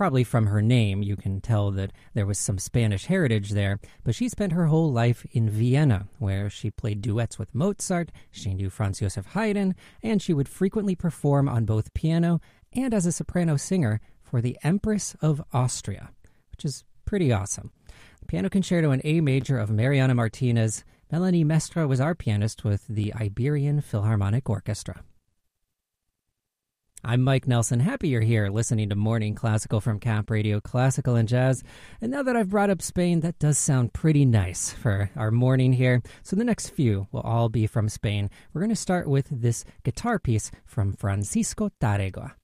Probably from her name, you can tell that there was some Spanish heritage there, but she spent her whole life in Vienna, where she played duets with Mozart, she knew Franz Joseph Haydn, and she would frequently perform on both piano and as a soprano singer for the Empress of Austria, which is pretty awesome. The Piano Concerto in A Major of Mariana Martinez. Melanie Mestre was our pianist with the Iberian Philharmonic Orchestra. I'm Mike Nelson. Happy you're here listening to Morning Classical from Cap Radio Classical and Jazz. And now that I've brought up Spain, that does sound pretty nice for our morning here. So the next few will all be from Spain. We're going to start with this guitar piece from Francisco Tárrega.